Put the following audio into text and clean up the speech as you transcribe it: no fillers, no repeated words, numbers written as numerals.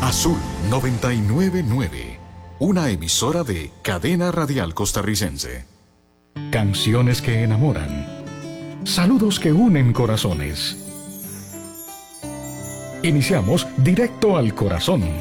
Azul 999, una emisora de Cadena Radial Costarricense. Canciones que enamoran. Saludos que unen corazones. Iniciamos directo al corazón.